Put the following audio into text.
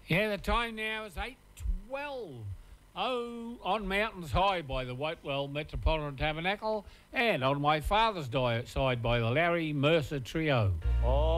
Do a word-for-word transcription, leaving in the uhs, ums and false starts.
Yeah, the time now is eight twelve. Oh, on Mountains High by the Whitewell Metropolitan Tabernacle and on my father's di- side by the Larry Mercer Trio. Oh.